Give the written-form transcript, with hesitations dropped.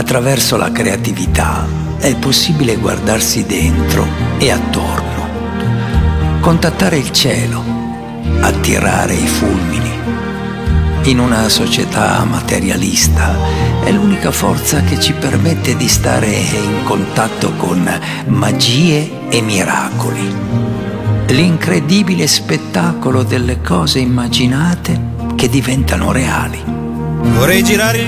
Attraverso la creatività è possibile guardarsi dentro e attorno, contattare il cielo, attirare i fulmini. In una società materialista è l'unica forza che ci permette di stare in contatto con magie e miracoli. L'incredibile spettacolo delle cose immaginate che diventano reali. Vorrei girare il